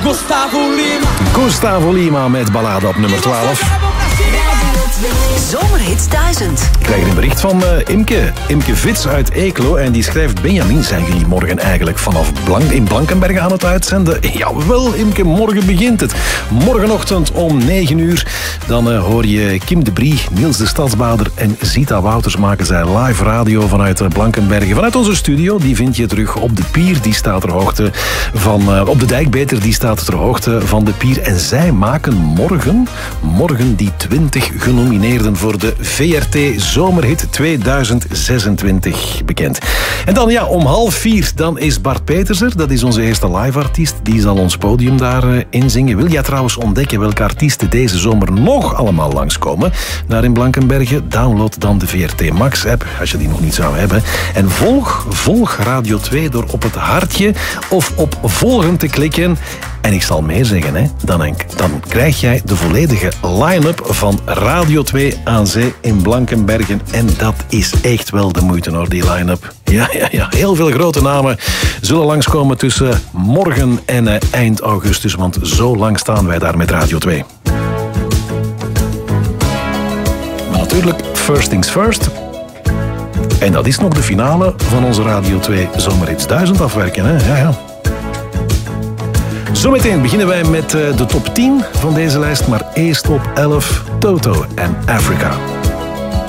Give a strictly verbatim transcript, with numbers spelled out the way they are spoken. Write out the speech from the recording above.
Gustavo Lima. Gustavo Lima met ballade op nummer twaalf. Zomerhits duizend. Ik krijg een bericht van uh, Imke. Imke Vits uit Eeklo. En die schrijft: Benjamin, zijn jullie morgen eigenlijk vanaf Blank, in Blankenberge aan het uitzenden? Jawel, Imke, morgen begint het. Morgenochtend om negen uur. Dan uh, hoor je Kim de Brie, Niels de Stadsbader en Zita Wouters maken zij live radio vanuit uh, Blankenberge. Vanuit onze studio. Die vind je terug op de pier. Die staat ter hoogte van... Uh, op de dijk beter. Die staat ter hoogte van de pier. En zij maken morgen, morgen die twintig genomineerden voor de V R T Zomerhit tweeduizend zesentwintig bekend. En dan ja, om half vier, dan is Bart Peters er. Dat is onze eerste live-artiest. Die zal ons podium daarin uh, zingen. Wil jij trouwens ontdekken welke artiesten deze zomer nog allemaal langskomen? Daar in Blankenberge, download dan de V R T Max-app, als je die nog niet zou hebben. En volg, volg Radio twee door op het hartje of op volgen te klikken. En ik zal meer zeggen, hè. Dan, dan krijg jij de volledige line-up van Radio twee aan zee in Blankenbergen. En dat is echt wel de moeite hoor, die line-up. Ja, ja, ja. Heel veel grote namen zullen langskomen tussen morgen en uh, eind augustus. Want zo lang staan wij daar met Radio twee. Maar natuurlijk, first things first. En dat is nog de finale van onze Radio twee Zomerhits duizend afwerken, hè. Ja, ja. Zometeen beginnen wij met de top tien van deze lijst, maar eerst op elf Toto en Africa.